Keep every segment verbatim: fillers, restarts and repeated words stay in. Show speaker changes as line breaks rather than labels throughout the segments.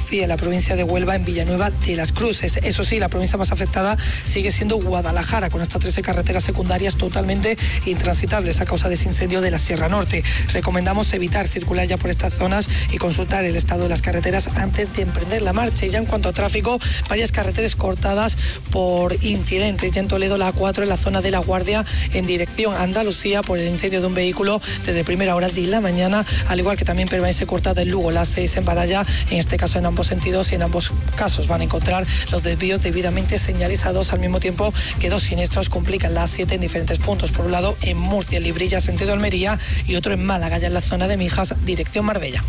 Andalucía y la provincia de Huelva en Villanueva de las Cruces. Eso sí, la provincia más afectada sigue siendo Guadalajara, con hasta trece carreteras secundarias totalmente intransitables a causa de ese incendio de la Sierra Norte. Recomendamos evitar circular ya por estas zonas y consultar el estado de las carreteras antes de emprender la marcha. Y ya en cuanto a tráfico, varias carreteras cortadas por incidentes. Ya en Toledo la A cuatro en la zona de La Guardia en dirección a Andalucía por el incendio de un vehículo desde primera hora de la mañana, al igual que también permanece cortada en Lugo la A seis en Baralla, en este caso en ambos sentidos, y en ambos casos van a encontrar los desvíos debidamente señalizados, al mismo tiempo que dos siniestros complican la A siete en diferentes puntos. Por un lado en Murcia, en Librilla, sentido Almería, y otro en Málaga, ya en la zona de Mijas, dirección Marbella.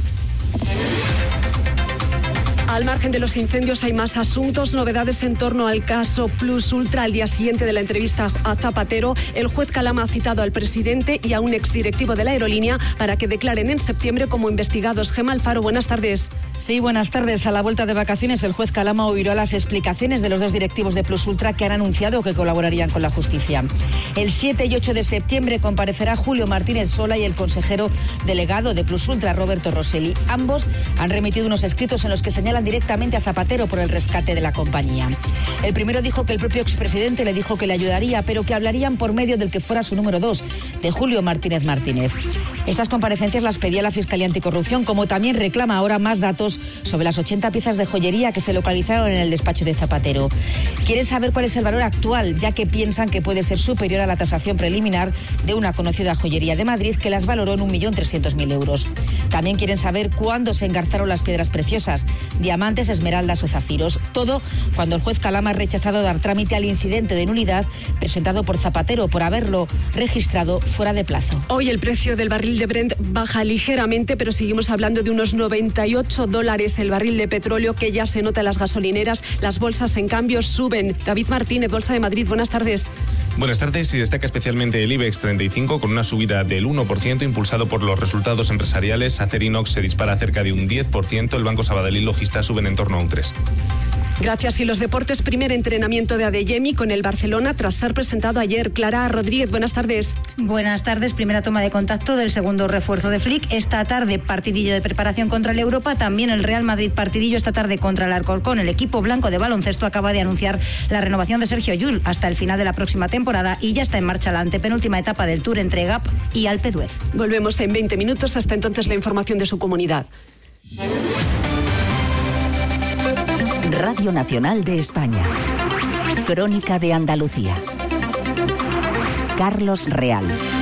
Al margen de los incendios hay más asuntos, novedades en torno al caso Plus Ultra. Al día siguiente de la entrevista a Zapatero, el juez Calama ha citado al presidente y a un exdirectivo de la aerolínea para que declaren en septiembre como investigados. Gemma Alfaro, buenas tardes.
Sí, buenas tardes. A la vuelta de vacaciones, el juez Calama oirá las explicaciones de los dos directivos de Plus Ultra que han anunciado que colaborarían con la justicia. El siete y ocho de septiembre comparecerá Julio Martínez Sola y el consejero delegado de Plus Ultra, Roberto Rosselli. Ambos han remitido unos escritos en los que señalan directamente a Zapatero por el rescate de la compañía. El primero dijo que el propio expresidente le dijo que le ayudaría, pero que hablarían por medio del que fuera su número dos, de Julio Martínez Martínez. Estas comparecencias las pedía la Fiscalía Anticorrupción, como también reclama ahora más datos sobre las ochenta piezas de joyería que se localizaron en el despacho de Zapatero. Quieren saber cuál es el valor actual, ya que piensan que puede ser superior a la tasación preliminar de una conocida joyería de Madrid que las valoró en un millón trescientos mil euros. También quieren saber cuándo se engarzaron las piedras preciosas, diamantes, esmeraldas o zafiros. Todo cuando el juez Calama ha rechazado dar trámite al incidente de nulidad presentado por Zapatero por haberlo registrado fuera de plazo.
Hoy el precio del barril de Brent baja ligeramente, pero seguimos hablando de unos noventa y ocho dólares el barril de petróleo, que ya se nota en las gasolineras. Las bolsas, en cambio, suben. David Martínez, Bolsa de Madrid, buenas tardes.
Buenas tardes. Y destaca especialmente el IBEX treinta y cinco con una subida del uno por ciento impulsado por los resultados empresariales. Acerinox se dispara cerca de un diez por ciento. El Banco Sabadell y Logista suben en torno a un tres por ciento.
Gracias. Y los deportes, primer entrenamiento de Adeyemi con el Barcelona tras ser presentado ayer. Clara Rodríguez, buenas tardes.
Buenas tardes. Primera toma de contacto del segundo refuerzo de Flick. Esta tarde partidillo de preparación contra el Europa. También el Real Madrid partidillo esta tarde contra el Alcorcón. El equipo blanco de baloncesto acaba de anunciar la renovación de Sergio Llull hasta el final de la próxima temporada y ya está en marcha la antepenúltima etapa del Tour entre Gap y Alpe d'Huez.
Volvemos en veinte minutos. Hasta entonces la información de su comunidad.
Radio Nacional de España. Crónica de Andalucía. Carlos Real.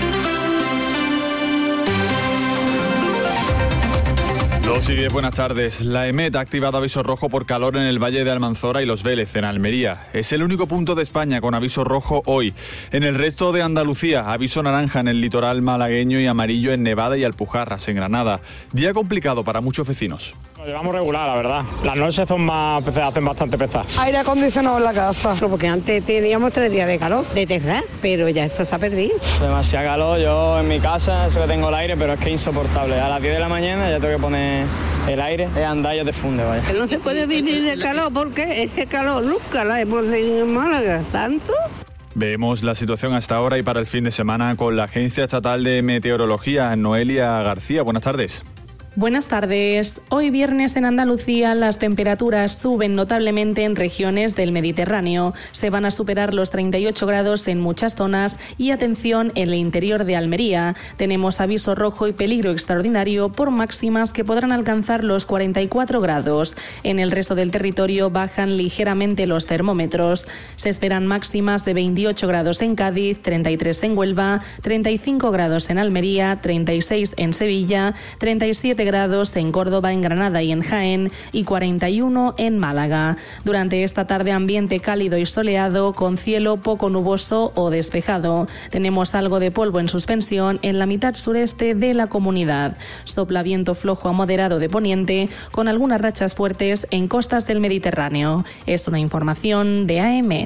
Dos y diez, buenas tardes. La EMET ha activado aviso rojo por calor en el Valle de Almanzora y Los Vélez, en Almería. Es el único punto de España con aviso rojo hoy. En el resto de Andalucía, aviso naranja en el litoral malagueño y amarillo en Nevada y Alpujarras, en Granada. Día complicado para muchos vecinos.
Lo llevamos regular, la verdad. Las noches son más, hacen bastante pesadas.
Aire acondicionado en la casa.
Porque antes teníamos tres días de calor, de terra, pero ya esto se ha perdido.
Demasiado calor. Yo en mi casa, eso que tengo el aire, pero es que es insoportable. A las diez de la mañana ya tengo que poner el aire, es andar y ya te funde, vaya.
No se puede vivir de calor porque ese calor nunca la hemos tenido en Málaga, ¿tanto?
Vemos la situación hasta ahora y para el fin de semana con la Agencia Estatal de Meteorología. Noelia García, buenas tardes.
Buenas tardes. Hoy viernes en Andalucía las temperaturas suben notablemente en regiones del Mediterráneo. Se van a superar los treinta y ocho grados en muchas zonas y atención en el interior de Almería. Tenemos aviso rojo y peligro extraordinario por máximas que podrán alcanzar los cuarenta y cuatro grados. En el resto del territorio bajan ligeramente los termómetros. Se esperan máximas de veintiocho grados en Cádiz, treinta y tres en Huelva, treinta y cinco grados en Almería, treinta y seis en Sevilla, treinta y siete grados en Córdoba, en Granada y en Jaén y cuarenta y uno en Málaga. Durante esta tarde ambiente cálido y soleado con cielo poco nuboso o despejado. Tenemos algo de polvo en suspensión en la mitad sureste de la comunidad. Sopla viento flojo a moderado de poniente con algunas rachas fuertes en costas del Mediterráneo. Es una información de A E M E T.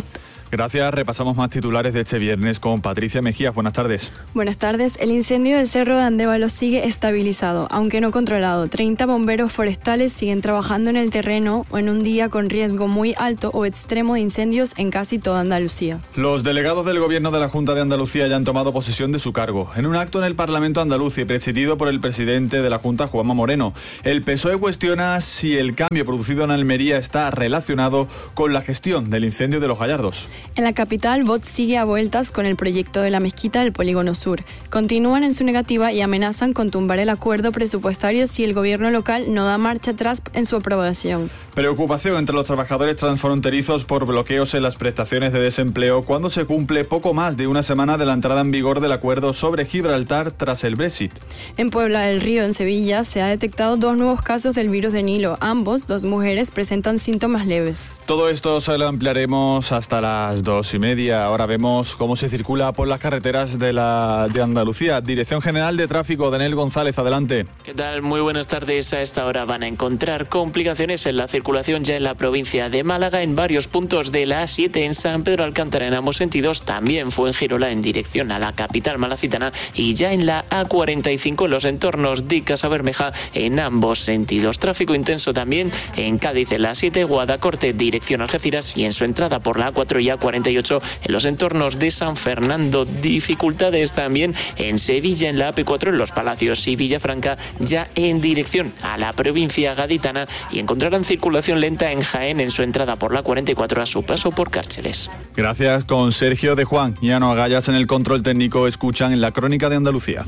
Gracias. Repasamos más titulares de este viernes con Patricia Mejías. Buenas tardes.
Buenas tardes. El incendio del Cerro de Andévalo sigue estabilizado, aunque no controlado. treinta bomberos forestales siguen trabajando en el terreno o en un día con riesgo muy alto o extremo de incendios en casi toda Andalucía.
Los delegados del Gobierno de la Junta de Andalucía ya han tomado posesión de su cargo. En un acto en el Parlamento andaluz y presidido por el presidente de la Junta, Juanma Moreno, el P S O E cuestiona si el cambio producido en Almería está relacionado con la gestión del incendio de Los Gallardos.
En la capital, Vox sigue a vueltas con el proyecto de la mezquita del Polígono Sur. Continúan en su negativa y amenazan con tumbar el acuerdo presupuestario si el gobierno local no da marcha atrás en su aprobación.
Preocupación entre los trabajadores transfronterizos por bloqueos en las prestaciones de desempleo cuando se cumple poco más de una semana de la entrada en vigor del acuerdo sobre Gibraltar tras el Brexit.
En Puebla del Río, en Sevilla, se ha detectado dos nuevos casos del virus de Nilo. Ambos, dos mujeres, presentan síntomas leves.
Todo esto se lo ampliaremos hasta las dos y media. Ahora vemos cómo se circula por las carreteras de, la, de Andalucía. Dirección General de Tráfico, Daniel González, adelante.
¿Qué tal? Muy buenas tardes. A esta hora van a encontrar complicaciones en la circulación ya en la provincia de Málaga, en varios puntos de la A siete en San Pedro Alcántara en ambos sentidos, también Fuengirola en dirección a la capital malacitana y ya en la A cuarenta y cinco en los entornos de Casabermeja en ambos sentidos. Tráfico intenso también en Cádiz en la A siete, Guadacorte dirección Algeciras y en su entrada por la A cuatro y A cuarenta y ocho en los entornos de San Fernando. Dificultades también en Sevilla en la A P cuatro en Los Palacios y Villafranca ya en dirección a la provincia gaditana y encontrarán circulación lenta en Jaén en su entrada por la cuarenta y cuatro a su paso por Cárceles.
Gracias. Con Sergio de Juan y Ano Agallas en el control técnico, escuchan en la Crónica de Andalucía.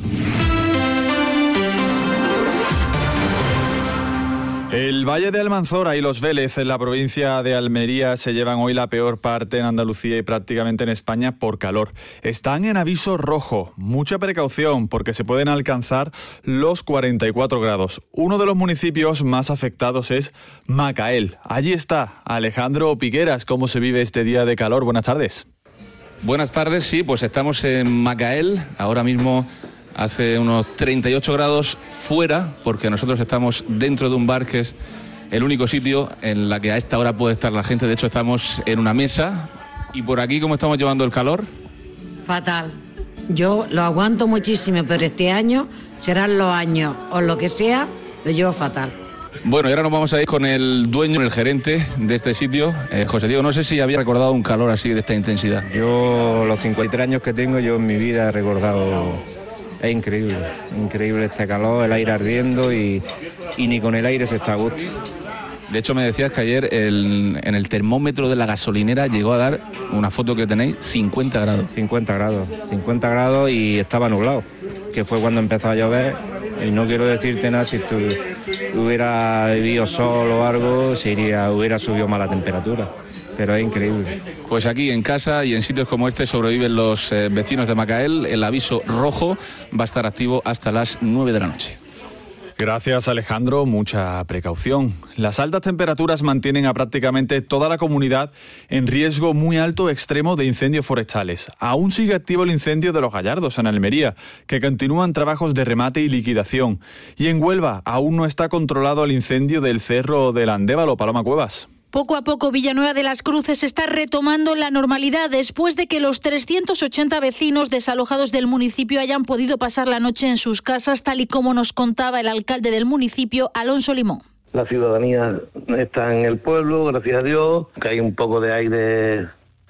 El Valle de Almanzora y Los Vélez en la provincia de Almería se llevan hoy la peor parte en Andalucía y prácticamente en España por calor. Están en aviso rojo. Mucha precaución porque se pueden alcanzar los cuarenta y cuatro grados. Uno de los municipios más afectados es Macael. Allí está Alejandro Piqueras. ¿Cómo se vive este día de calor? Buenas tardes.
Buenas tardes, sí, pues estamos en Macael. Ahora mismo hace unos treinta y ocho grados fuera, porque nosotros estamos dentro de un bar que es el único sitio en la que a esta hora puede estar la gente. De hecho, estamos en una mesa. ¿Y por aquí cómo estamos llevando el calor?
Fatal. Yo lo aguanto muchísimo, pero este año serán los años o lo que sea, lo llevo fatal.
Bueno, y ahora nos vamos a ir con el dueño, el gerente de este sitio. Eh, José Diego, no sé si había recordado un calor así de esta intensidad.
Yo, los cincuenta y tres años que tengo, yo en mi vida he recordado... Es increíble, increíble este calor, el aire ardiendo y, y ni con el aire se está a gusto.
De hecho, me decías que ayer el, en el termómetro de la gasolinera llegó a dar, una foto que tenéis, cincuenta grados.
cincuenta grados, cincuenta grados y estaba nublado, que fue cuando empezó a llover. Y no quiero decirte nada, si tú hubiera vivido sol o algo, se iría, hubiera subido más la temperatura. Pero es increíble.
Pues aquí en casa y en sitios como este sobreviven los eh, vecinos de Macael. El aviso rojo va a estar activo hasta las nueve de la noche.
Gracias, Alejandro. Mucha precaución. Las altas temperaturas mantienen a prácticamente toda la comunidad en riesgo muy alto extremo de incendios forestales. Aún sigue activo el incendio de Los Gallardos en Almería, que continúan trabajos de remate y liquidación. Y en Huelva aún no está controlado el incendio del Cerro del Andévalo. Paloma Cuevas.
Poco a poco Villanueva de las Cruces está retomando la normalidad después de que los trescientos ochenta vecinos desalojados del municipio hayan podido pasar la noche en sus casas, tal y como nos contaba el alcalde del municipio, Alonso Limón.
La ciudadanía está en el pueblo, gracias a Dios, que hay un poco de aire,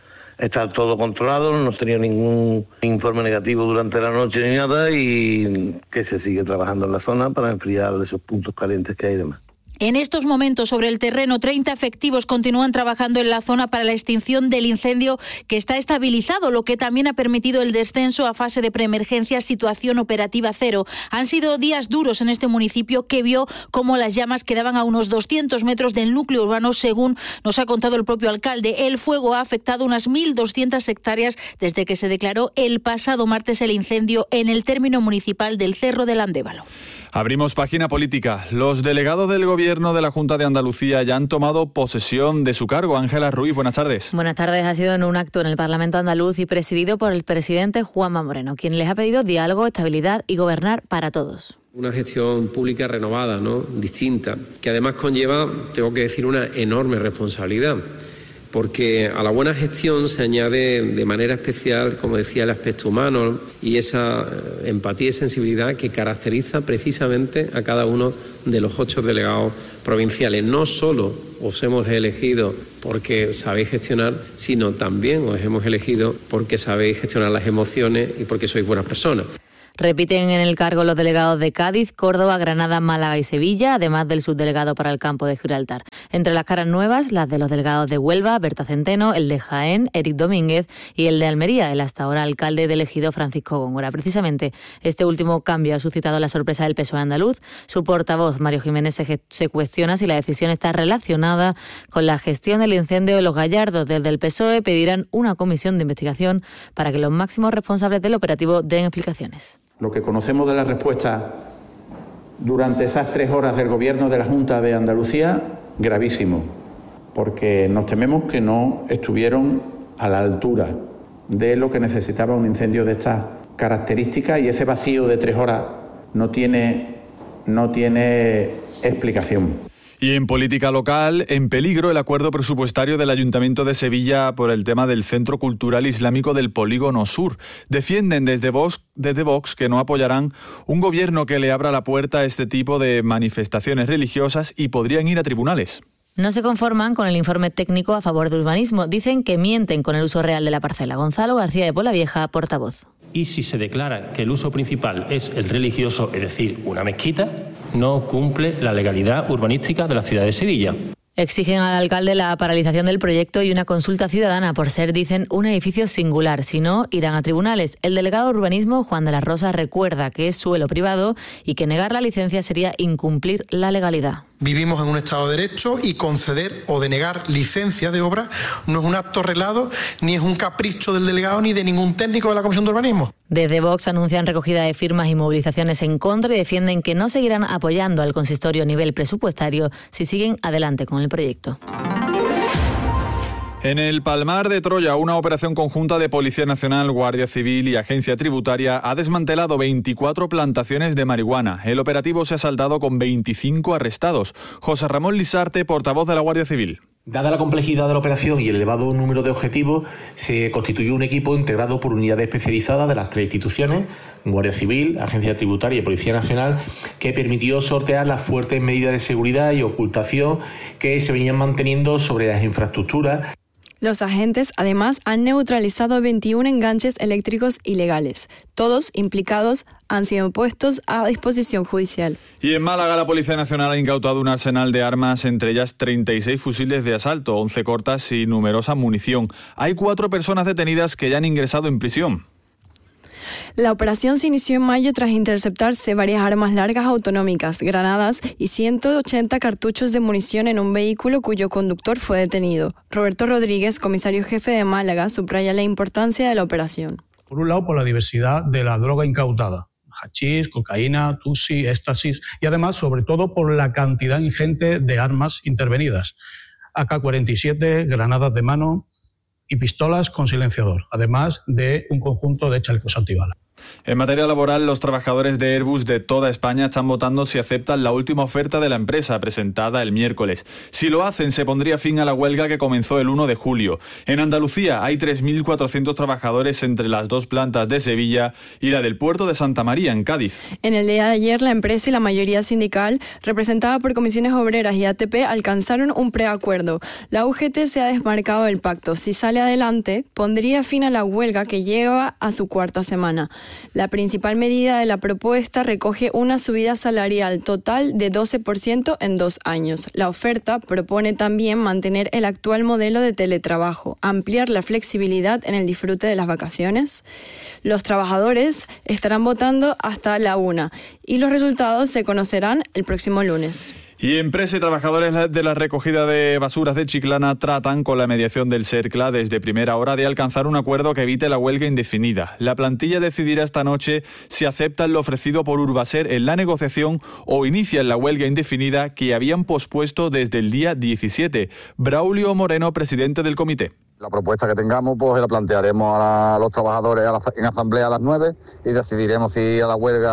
está todo controlado, no hemos tenido ningún informe negativo durante la noche ni nada y que se sigue trabajando en la zona para enfriar esos puntos calientes que hay y demás.
En estos momentos, sobre el terreno, treinta efectivos continúan trabajando en la zona para la extinción del incendio, que está estabilizado, lo que también ha permitido el descenso a fase de preemergencia, situación operativa cero. Han sido días duros en este municipio, que vio cómo las llamas quedaban a unos doscientos metros del núcleo urbano, según nos ha contado el propio alcalde. El fuego ha afectado unas mil doscientas hectáreas desde que se declaró el pasado martes el incendio en el término municipal del Cerro del Andévalo.
Abrimos página política. Los delegados del Gobierno de la Junta de Andalucía ya han tomado posesión de su cargo. Ángela Ruiz, buenas tardes.
Buenas tardes. Ha sido en un acto en el Parlamento andaluz y presidido por el presidente Juanma Moreno, quien les ha pedido diálogo, estabilidad y gobernar para todos.
Una gestión pública renovada, ¿no? Distinta, que además conlleva, tengo que decir, una enorme responsabilidad. porque a la buena gestión se añade de manera especial, como decía, el aspecto humano y esa empatía y sensibilidad que caracteriza precisamente a cada uno de los ocho delegados provinciales. No solo os hemos elegido porque sabéis gestionar, sino también os hemos elegido porque sabéis gestionar las emociones y porque sois buenas personas.
Repiten en el cargo los delegados de Cádiz, Córdoba, Granada, Málaga y Sevilla, además del subdelegado para el campo de Gibraltar. Entre las caras nuevas, las de los delegados de Huelva, Berta Centeno, el de Jaén, Eric Domínguez, y el de Almería, el hasta ahora alcalde de Ejido, Francisco Góngora. Precisamente este último cambio ha suscitado la sorpresa del P S O E andaluz. Su portavoz, Mario Jiménez, se, se cuestiona si la decisión está relacionada con la gestión del incendio de Los Gallardos. Desde el P S O E pedirán una comisión de investigación para que los máximos responsables del operativo den explicaciones.
Lo que conocemos de la respuesta durante esas tres horas del Gobierno de la Junta de Andalucía, gravísimo, porque nos tememos que no estuvieron a la altura de lo que necesitaba un incendio de estas características, y ese vacío de tres horas no tiene, no tiene explicación.
Y en política local, en peligro el acuerdo presupuestario del Ayuntamiento de Sevilla por el tema del Centro Cultural Islámico del Polígono Sur. Defienden desde Vox, desde Vox que no apoyarán un gobierno que le abra la puerta a este tipo de manifestaciones religiosas y podrían ir a tribunales.
No se conforman con el informe técnico a favor de urbanismo. Dicen que mienten con el uso real de la parcela. Gonzalo García de Polavieja, portavoz.
Y si se declara que el uso principal es el religioso, es decir, una mezquita, no cumple la legalidad urbanística de la ciudad de Sevilla.
Exigen al alcalde la paralización del proyecto y una consulta ciudadana por ser, dicen, un edificio singular. Si no, irán a tribunales. El delegado de urbanismo, Juan de la Rosa, recuerda que es suelo privado y que negar la licencia sería incumplir la legalidad.
Vivimos en un Estado de Derecho y conceder o denegar licencia de obra no es un acto arreglado, ni es un capricho del delegado ni de ningún técnico de la Comisión de Urbanismo.
Desde Vox anuncian recogida de firmas y movilizaciones en contra y defienden que no seguirán apoyando al consistorio a nivel presupuestario si siguen adelante con el proyecto.
En el Palmar de Troya, una operación conjunta de Policía Nacional, Guardia Civil y Agencia Tributaria ha desmantelado veinticuatro plantaciones de marihuana. El operativo se ha saldado con veinticinco arrestados. José Ramón Lisarte, portavoz de la Guardia Civil.
Dada la complejidad de la operación y el elevado número de objetivos, se constituyó un equipo integrado por unidades especializadas de las tres instituciones, Guardia Civil, Agencia Tributaria y Policía Nacional, que permitió sortear las fuertes medidas de seguridad y ocultación que se venían manteniendo sobre las infraestructuras.
Los agentes, además, han neutralizado veintiún enganches eléctricos ilegales. Todos implicados han sido puestos a disposición judicial.
Y en Málaga, la Policía Nacional ha incautado un arsenal de armas, entre ellas treinta y seis fusiles de asalto, once cortas y numerosa munición. Hay cuatro personas detenidas que ya han ingresado en prisión.
La operación se inició en mayo tras interceptarse varias armas largas autonómicas, granadas y ciento ochenta cartuchos de munición en un vehículo cuyo conductor fue detenido. Roberto Rodríguez, comisario jefe de Málaga, subraya la importancia de la operación.
Por un lado, por la diversidad de la droga incautada. Hachís, cocaína, tusi, éxtasis y además, sobre todo, por la cantidad ingente de armas intervenidas. A K cuarenta y siete, granadas de mano y pistolas con silenciador, además de un conjunto de chalecos antibalas.
En materia laboral, los trabajadores de Airbus de toda España están votando si aceptan la última oferta de la empresa presentada el miércoles. Si lo hacen, se pondría fin a la huelga que comenzó el uno de julio. En Andalucía hay tres mil cuatrocientos trabajadores entre las dos plantas de Sevilla y la del puerto de Santa María, en Cádiz.
En el día de ayer, la empresa y la mayoría sindical, representada por comisiones obreras y A T P, alcanzaron un preacuerdo. La U G T se ha desmarcado del pacto. Si sale adelante, pondría fin a la huelga que lleva a su cuarta semana. La principal medida de la propuesta recoge una subida salarial total de doce por ciento en dos años. La oferta propone también mantener el actual modelo de teletrabajo, ampliar la flexibilidad en el disfrute de las vacaciones. Los trabajadores estarán votando hasta la una y los resultados se conocerán el próximo lunes.
Y empresas y trabajadores de la recogida de basuras de Chiclana tratan con la mediación del SERCLA desde primera hora de alcanzar un acuerdo que evite la huelga indefinida. La plantilla decidirá esta noche si aceptan lo ofrecido por Urbaser en la negociación o inician la huelga indefinida que habían pospuesto desde el día diecisiete. Braulio Moreno, presidente del comité.
La propuesta que tengamos pues la plantearemos a, la, a los trabajadores a la, en asamblea a las nueve y decidiremos si a la huelga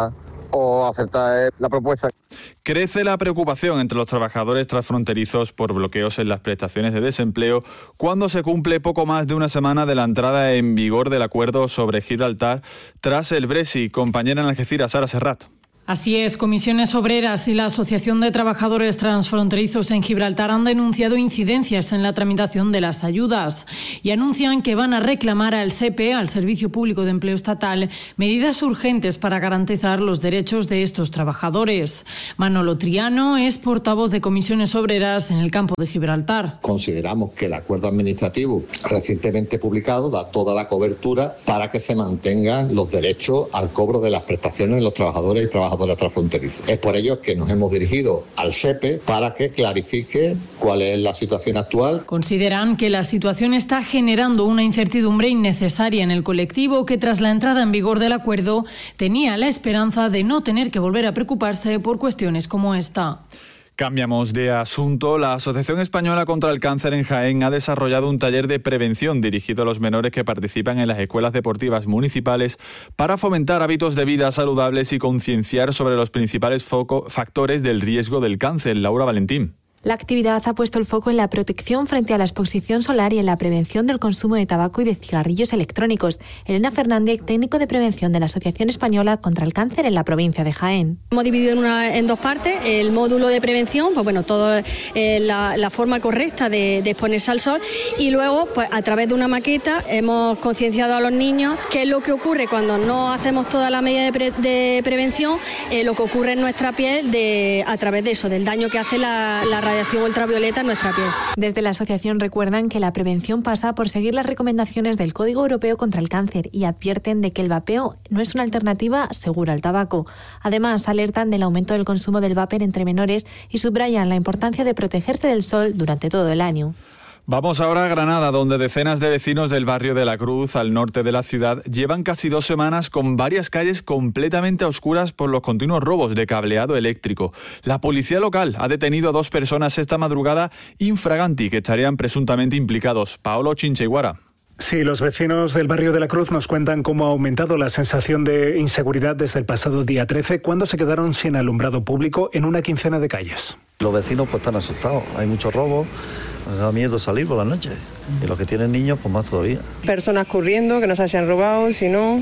o aceptar la propuesta.
Crece la preocupación entre los trabajadores transfronterizos por bloqueos en las prestaciones de desempleo cuando se cumple poco más de una semana de la entrada en vigor del acuerdo sobre Gibraltar tras el Brexit. Compañera en Algeciras, Sara Serrat.
Así es, Comisiones Obreras y la Asociación de Trabajadores Transfronterizos en Gibraltar han denunciado incidencias en la tramitación de las ayudas y anuncian que van a reclamar al S E P E, al Servicio Público de Empleo Estatal, medidas urgentes para garantizar los derechos de estos trabajadores. Manolo Triano es portavoz de Comisiones Obreras en el campo de Gibraltar.
Consideramos que el acuerdo administrativo recientemente publicado da toda la cobertura para que se mantengan los derechos al cobro de las prestaciones de los trabajadores y trabajadoras transfronterizos. Es por ello que nos hemos dirigido al S E P E para que clarifique cuál es la situación actual.
Consideran que la situación está generando una incertidumbre innecesaria en el colectivo que tras la entrada en vigor del acuerdo tenía la esperanza de no tener que volver a preocuparse por cuestiones como esta.
Cambiamos de asunto. La Asociación Española contra el Cáncer en Jaén ha desarrollado un taller de prevención dirigido a los menores que participan en las escuelas deportivas municipales para fomentar hábitos de vida saludables y concienciar sobre los principales foco, factores del riesgo del cáncer. Laura Valentín.
La actividad ha puesto el foco en la protección frente a la exposición solar y en la prevención del consumo de tabaco y de cigarrillos electrónicos. Elena Fernández, técnico de prevención de la Asociación Española contra el Cáncer en la provincia de Jaén.
Hemos dividido en, una, en dos partes. El módulo de prevención, pues bueno, todo eh, la, la forma correcta de, de exponerse al sol, y luego, pues a través de una maqueta hemos concienciado a los niños qué es lo que ocurre cuando no hacemos toda la medida de, pre, de prevención, eh, lo que ocurre en nuestra piel de, a través de eso, del daño que hace la, la radiación ultravioleta en nuestra piel.
Desde la asociación recuerdan que la prevención pasa por seguir las recomendaciones del Código Europeo contra el Cáncer y advierten de que el vapeo no es una alternativa segura al tabaco. Además, alertan del aumento del consumo del vapor entre menores y subrayan la importancia de protegerse del sol durante todo el año.
Vamos ahora a Granada, donde decenas de vecinos del barrio de la Cruz, al norte de la ciudad, llevan casi dos semanas con varias calles completamente a oscuras por los continuos robos de cableado eléctrico. La policía local ha detenido a dos personas esta madrugada infraganti que estarían presuntamente implicados. Paolo Chincheguara.
Sí, los vecinos del barrio de la Cruz nos cuentan cómo ha aumentado la sensación de inseguridad desde el pasado día trece, cuando se quedaron sin alumbrado público en una quincena de calles.
Los vecinos pues están asustados, hay muchos robos. Me da miedo salir por la noche. Y los que tienen niños, pues más todavía.
Personas corriendo, que no se hayan robado, si no.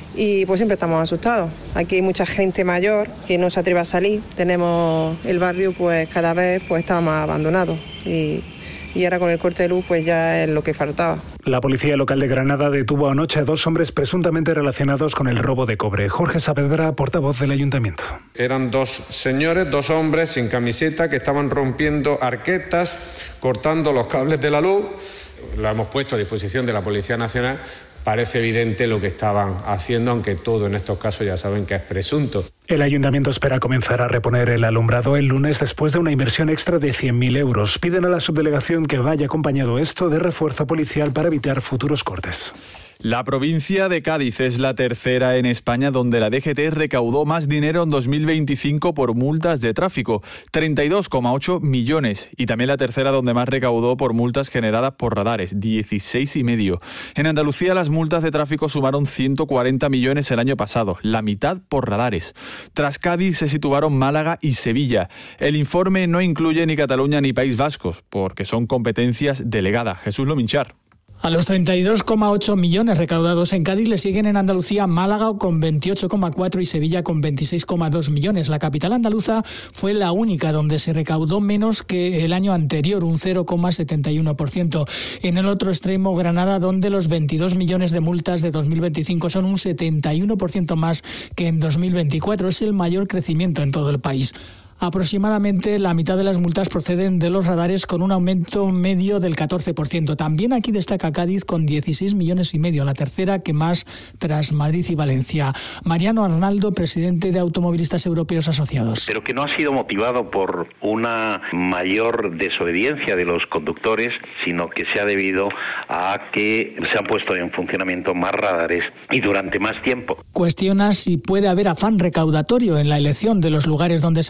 Y pues siempre estamos asustados. Aquí hay mucha gente mayor que no se atreve a salir. Tenemos el barrio, pues cada vez pues está más abandonado. Y, y ahora con el corte de luz, pues ya es lo que faltaba.
La policía local de Granada detuvo anoche a dos hombres presuntamente relacionados con el robo de cobre. Jorge Saavedra, portavoz del ayuntamiento.
Eran dos señores, dos hombres sin camiseta que estaban rompiendo arquetas, cortando los cables de la luz. Lo hemos puesto a disposición de la Policía Nacional. Parece evidente lo que estaban haciendo, aunque todo en estos casos ya saben que es presunto.
El ayuntamiento espera comenzar a reponer el alumbrado el lunes después de una inversión extra de cien mil euros. Piden a la subdelegación que vaya acompañado esto de refuerzo policial para evitar futuros cortes.
La provincia de Cádiz es la tercera en España donde la D G T recaudó más dinero en dos mil veinticinco por multas de tráfico, treinta y dos coma ocho millones, y también la tercera donde más recaudó por multas generadas por radares, dieciséis y medio. En Andalucía las multas de tráfico sumaron ciento cuarenta millones el año pasado, la mitad por radares. Tras Cádiz se situaron Málaga y Sevilla. El informe no incluye ni Cataluña ni País Vasco, porque son competencias delegadas. Jesús Lominchar.
A los treinta y dos coma ocho millones recaudados en Cádiz le siguen en Andalucía Málaga con veintiocho coma cuatro y Sevilla con veintiséis coma dos millones. La capital andaluza fue la única donde se recaudó menos que el año anterior, un cero coma setenta y uno por ciento. En el otro extremo, Granada, donde los veintidós millones de multas de dos mil veinticinco son un setenta y uno por ciento más que en dos mil veinticuatro. Es el mayor crecimiento en todo el país. Aproximadamente la mitad de las multas proceden de los radares con un aumento medio del catorce por ciento. También aquí destaca Cádiz con dieciséis millones y medio, la tercera que más tras Madrid y Valencia. Mariano Arnaldo, presidente de Automovilistas Europeos Asociados.
Pero que no ha sido motivado por una mayor desobediencia de los conductores, sino que se ha debido a que se han puesto en funcionamiento más radares y durante más tiempo.
Cuestiona si puede haber afán recaudatorio en la elección de los lugares donde se sitúan.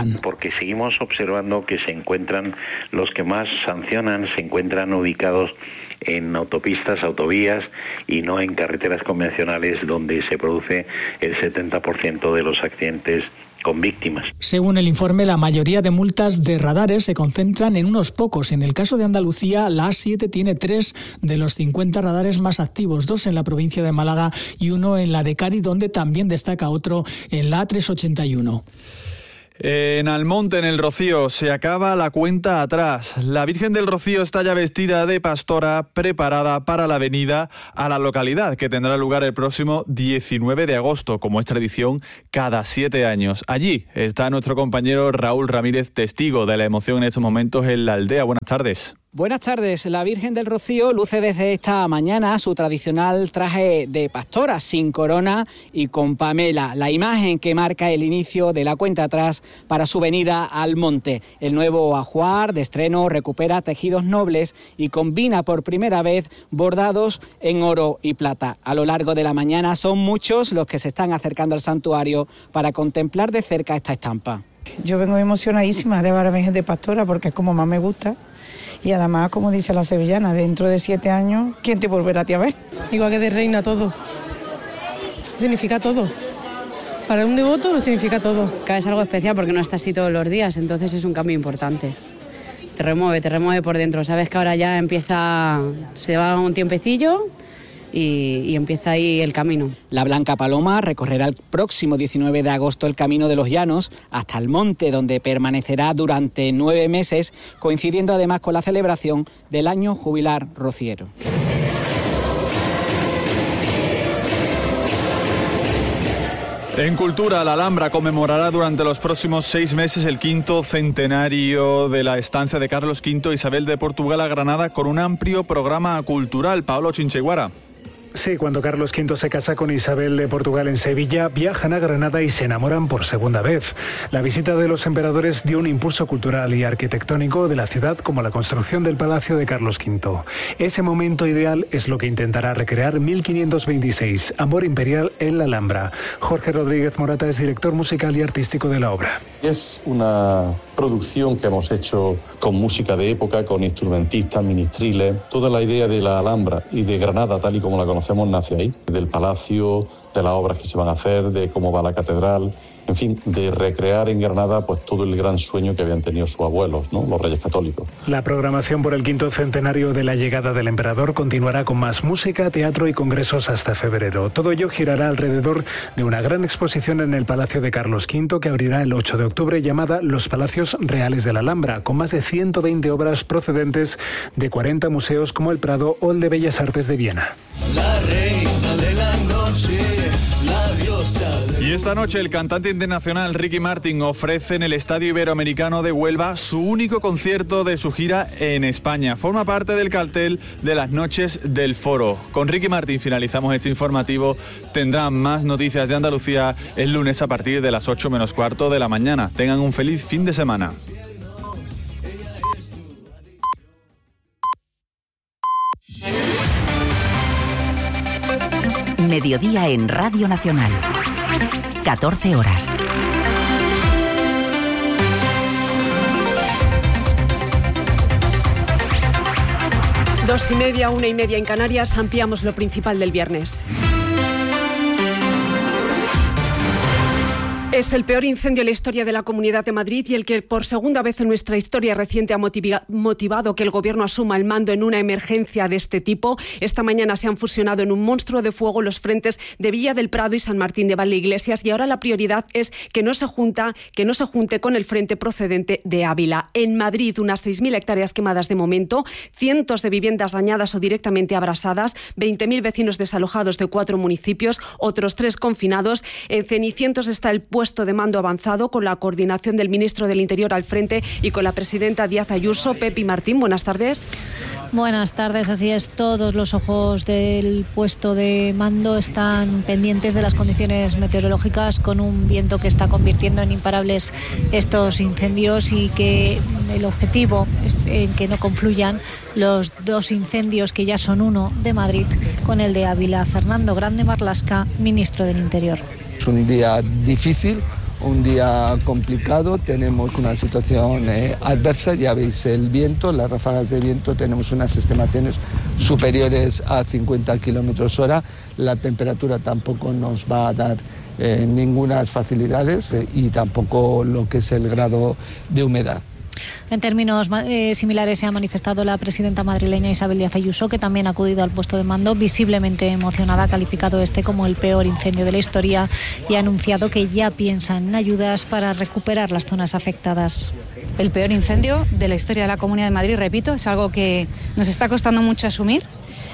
Galán.
Porque seguimos observando que se encuentran, los que más sancionan, se encuentran ubicados en autopistas, autovías y no en carreteras convencionales donde se produce el setenta por ciento de los accidentes con víctimas.
Según el informe, la mayoría de multas de radares se concentran en unos pocos. En el caso de Andalucía, la A siete tiene tres de los cincuenta radares más activos, dos en la provincia de Málaga y uno en la de Cádiz, donde también destaca otro en la A trescientos ochenta y uno.
En Almonte, en el Rocío, se acaba la cuenta atrás. La Virgen del Rocío está ya vestida de pastora, preparada para la venida a la localidad, que tendrá lugar el próximo diecinueve de agosto, como es tradición cada siete años. Allí está nuestro compañero Raúl Ramírez, testigo de la emoción en estos momentos en la aldea. Buenas tardes.
Buenas tardes. La Virgen del Rocío luce desde esta mañana su tradicional traje de pastora, sin corona y con pamela, la imagen que marca el inicio de la cuenta atrás para su venida al monte. El nuevo ajuar de estreno recupera tejidos nobles y combina por primera vez bordados en oro y plata. A lo largo de la mañana son muchos los que se están acercando al santuario para contemplar de cerca esta estampa.
Yo vengo emocionadísima de ver a la Virgen de Pastora porque es como más me gusta. Y además, como dice la sevillana, dentro de siete años, ¿quién te volverá a ti a ver?
Igual que de reina todo. Significa todo. Para un devoto lo significa todo.
Es algo especial porque no está así todos los días, entonces es un cambio importante. Te remueve, te remueve por dentro. Sabes que ahora ya empieza, se va un tiempecillo y, y empieza ahí el camino.
La Blanca Paloma recorrerá el próximo diecinueve de agosto el Camino de los Llanos hasta el monte, donde permanecerá durante nueve meses, coincidiendo además con la celebración del año jubilar rociero.
En Cultura, la Alhambra conmemorará durante los próximos seis meses el quinto centenario de la estancia de Carlos quinto e Isabel de Portugal a Granada con un amplio programa cultural. Paolo Chincheguara.
Sí, cuando Carlos quinto se casa con Isabel de Portugal en Sevilla, viajan a Granada y se enamoran por segunda vez. La visita de los emperadores dio un impulso cultural y arquitectónico de la ciudad, como la construcción del Palacio de Carlos quinto. Ese momento ideal es lo que intentará recrear mil quinientos veintiséis, Amor Imperial en la Alhambra. Jorge Rodríguez Morata es director musical y artístico de la obra.
Es una producción que hemos hecho con música de época, con instrumentistas, ministriles. Toda la idea de la Alhambra y de Granada, tal y como la conocemos, nace ahí, del palacio, de las obras que se van a hacer, de cómo va la catedral, en fin, de recrear en Granada pues todo el gran sueño que habían tenido sus abuelos, ¿no?, los reyes católicos.
La programación por el quinto centenario de la llegada del emperador continuará con más música, teatro y congresos hasta febrero. Todo ello girará alrededor de una gran exposición en el Palacio de Carlos quinto que abrirá el ocho de octubre, llamada Los Palacios Reales de la Alhambra, con más de ciento veinte obras procedentes de cuarenta museos como el Prado o el de Bellas Artes de Viena.
La reina de la noche, la diosa de...
Y esta noche el cantante internacional Ricky Martin ofrece en el Estadio Iberoamericano de Huelva su único concierto de su gira en España. Forma parte del cartel de las noches del Foro. Con Ricky Martin finalizamos este informativo. Tendrán más noticias de Andalucía el lunes a partir de las ocho menos cuarto de la mañana. Tengan un feliz fin de semana.
Mediodía en Radio Nacional. catorce horas.
Dos y media, una y media en Canarias. Ampliamos lo principal del viernes. Es el peor incendio en la historia de la Comunidad de Madrid y el que por segunda vez en nuestra historia reciente ha motivado que el Gobierno asuma el mando en una emergencia de este tipo. Esta mañana se han fusionado en un monstruo de fuego los frentes de Villa del Prado y San Martín de Valdeiglesias y ahora la prioridad es que no se junta, que no se junte con el frente procedente de Ávila. En Madrid, unas seis mil hectáreas quemadas de momento, cientos de viviendas dañadas o directamente abrasadas, veinte mil vecinos desalojados de cuatro municipios, otros tres confinados. En Cenicientos está el puesto de mando avanzado con la coordinación del ministro del Interior al frente y con la presidenta Díaz Ayuso. Pepi Martín, buenas tardes.
Buenas tardes, así es. Todos los ojos del puesto de mando están pendientes de las condiciones meteorológicas, con un viento que está convirtiendo en imparables estos incendios y que el objetivo es en que no confluyan los dos incendios que ya son uno de Madrid con el de Ávila. Fernando Grande Marlaska, ministro del Interior.
Es un día difícil,
un día complicado, tenemos una situación eh, adversa, ya veis el viento, las ráfagas de viento, tenemos unas estimaciones superiores a cincuenta kilómetros hora, la temperatura tampoco nos va a dar eh, ninguna facilidades eh, y tampoco lo que es el grado de humedad.
En términos eh, similares se ha manifestado la presidenta madrileña Isabel Díaz Ayuso, que también ha acudido al puesto de mando visiblemente emocionada, ha calificado este como el peor incendio de la historia y ha anunciado que ya piensan en ayudas para recuperar las zonas afectadas.
El peor incendio de la historia de la Comunidad de Madrid, repito, es algo que nos está costando mucho asumir.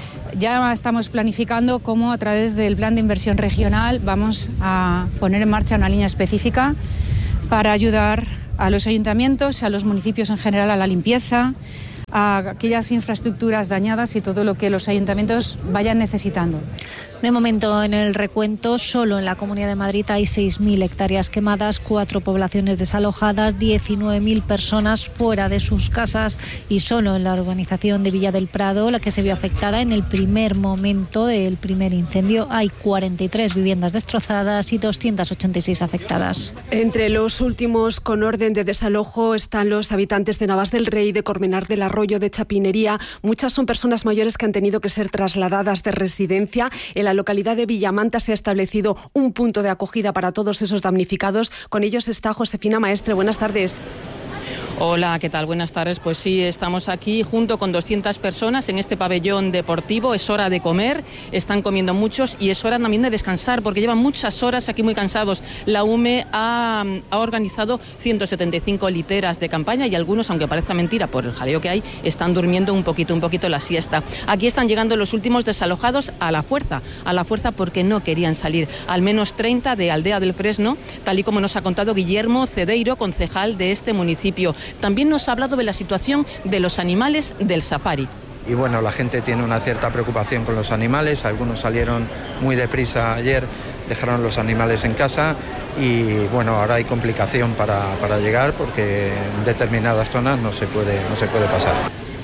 Ya estamos planificando cómo a través del plan de inversión regional vamos a poner en marcha una línea específica para ayudar a los ayuntamientos, a los municipios en general, a la limpieza, a aquellas infraestructuras dañadas y todo lo que los ayuntamientos vayan necesitando.
De momento, en el recuento, solo en la Comunidad de Madrid hay seis mil hectáreas quemadas, cuatro poblaciones desalojadas, diecinueve mil personas fuera de sus casas y solo en la urbanización de Villa del Prado, la que se vio afectada en el primer momento del primer incendio, hay cuarenta y tres viviendas destrozadas y doscientas ochenta y seis afectadas.
Entre los últimos con orden de desalojo están los habitantes de Navas del Rey, de Cormenar del Arroyo, de Chapinería. Muchas son personas mayores que han tenido que ser trasladadas de residencia. El En la localidad de Villamanta se ha establecido un punto de acogida para todos esos damnificados. Con ellos está Josefina Maestre. Buenas tardes.
Hola, ¿qué tal? Buenas tardes. Pues sí, estamos aquí junto con doscientas personas en este pabellón deportivo. Es hora de comer, están comiendo muchos y es hora también de descansar porque llevan muchas horas aquí muy cansados. La U M E ha, ha organizado ciento setenta y cinco literas de campaña y algunos, aunque parezca mentira por el jaleo que hay, están durmiendo un poquito, un poquito la siesta. Aquí están llegando los últimos desalojados a la fuerza, a la fuerza porque no querían salir. Al menos treinta de Aldea del Fresno, tal y como nos ha contado Guillermo Cedeiro, concejal de este municipio. También nos ha hablado de la situación de los animales del safari.
Y bueno, la gente tiene una cierta preocupación con los animales, algunos salieron muy deprisa ayer, dejaron los animales en casa y bueno, ahora hay complicación para, para llegar porque en determinadas zonas no se puede, no se puede pasar.